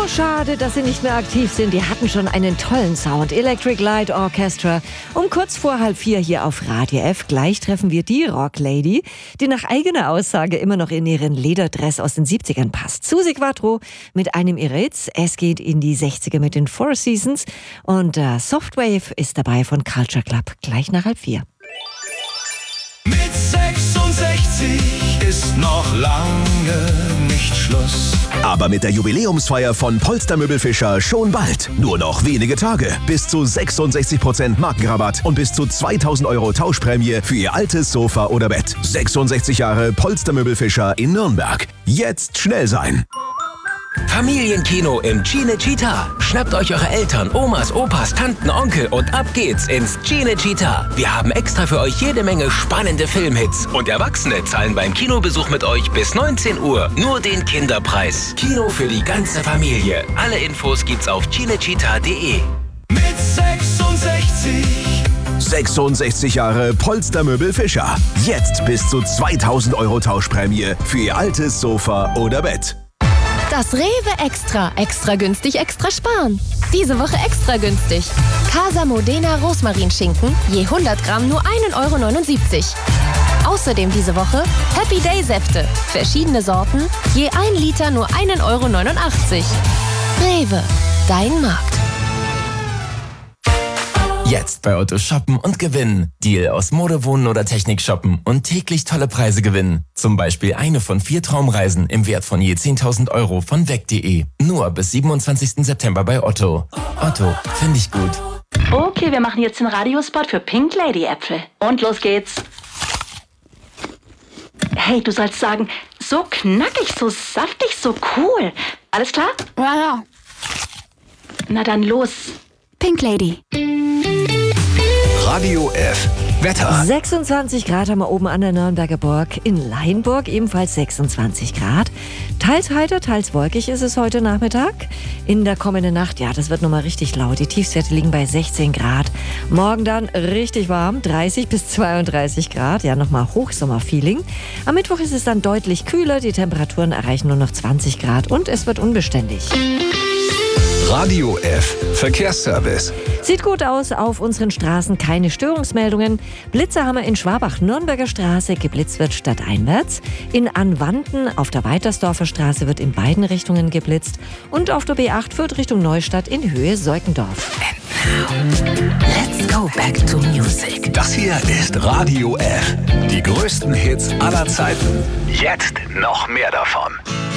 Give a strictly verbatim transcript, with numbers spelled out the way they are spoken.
schade, dass sie nicht mehr aktiv sind. Die hatten schon einen tollen Sound. Electric Light Orchestra. Um kurz vor halb vier hier auf Radio F. Gleich treffen wir die Rocklady, die nach eigener Aussage immer noch in ihren Lederdress aus den siebzigern passt. Susi Quattro mit einem ihrer Hits. Es geht in die sechziger mit den Four Seasons. Und äh, Softwave ist dabei von Culture Club. Gleich nach halb vier. Mit sechsundsechzig ist noch lange nicht Schluss. Aber mit der Jubiläumsfeier von Polster Möbelfischer schon bald. Nur noch wenige Tage. Bis zu sechsundsechzig Prozent Markenrabatt und bis zu zweitausend Euro Tauschprämie für Ihr altes Sofa oder Bett. sechsundsechzig Jahre Polster Möbelfischer in Nürnberg. Jetzt schnell sein. Familienkino im Cinecittà. Schnappt euch eure Eltern, Omas, Opas, Tanten, Onkel und ab geht's ins Cinecittà. Wir haben extra für euch jede Menge spannende Filmhits. Und Erwachsene zahlen beim Kinobesuch mit euch bis neunzehn Uhr nur den Kinderpreis. Kino für die ganze Familie. Alle Infos gibt's auf cinecittà punkt de. Mit sechsundsechzig. sechsundsechzig Jahre Polster Möbelfischer. Jetzt bis zu zweitausend Euro Tauschprämie für Ihr altes Sofa oder Bett. Das Rewe Extra. Extra günstig, extra sparen. Diese Woche extra günstig. Casa Modena Rosmarinschinken, je hundert Gramm nur ein Euro neunundsiebzig. Außerdem diese Woche Happy Day Säfte. Verschiedene Sorten, je ein Liter nur ein Euro neunundachtzig. Rewe, dein Markt. Jetzt bei Otto shoppen und gewinnen. Deal aus Mode, Wohnen oder Technik shoppen und täglich tolle Preise gewinnen. Zum Beispiel eine von vier Traumreisen im Wert von je zehntausend Euro von weg punkt de. Nur bis siebenundzwanzigsten September bei Otto. Otto, finde ich gut. Okay, wir machen jetzt den Radiospot für Pink Lady Äpfel. Und los geht's. Hey, du sollst sagen, so knackig, so saftig, so cool. Alles klar? Ja, ja. Na dann los. Pink Lady. Radio F. Wetter. sechsundzwanzig Grad haben wir oben an der Nürnberger Burg. In Leinburg ebenfalls sechsundzwanzig Grad. Teils heiter, teils wolkig ist es heute Nachmittag. In der kommenden Nacht, ja, das wird nochmal richtig laut. Die Tiefstwerte liegen bei sechzehn Grad. Morgen dann richtig warm, dreißig bis zweiunddreißig Grad. Ja, nochmal Hochsommerfeeling. Am Mittwoch ist es dann deutlich kühler. Die Temperaturen erreichen nur noch zwanzig Grad und es wird unbeständig. Radio F. Verkehrsservice. Sieht gut aus, auf unseren Straßen keine Störungsmeldungen. Blitzer haben wir in Schwabach, Nürnberger Straße, geblitzt wird stadteinwärts. In Anwanten auf der Weitersdorfer Straße wird in beiden Richtungen geblitzt. Und auf der B acht führt Richtung Neustadt in Höhe Seukendorf. And now, let's go back to music. Das hier ist Radio F. Die größten Hits aller Zeiten. Jetzt noch mehr davon.